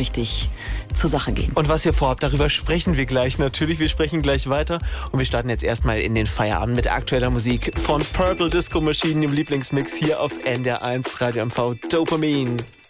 richtig zur Sache gehen. Und was ihr vorhabt, darüber sprechen wir gleich natürlich. Wir sprechen gleich weiter und wir starten jetzt erstmal in den Feierabend mit aktueller Musik von Purple Disco Machine im Lieblingsmix hier auf NDR1 Radio MV Dopamin.